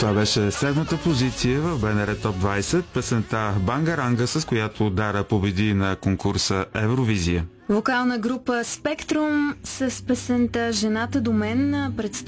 Това беше седмата позиция в БНР Топ 20, песента Бангаранга, с която Дара победи на конкурса Евровизия. Вокална група Спектрум с песента Жената до мен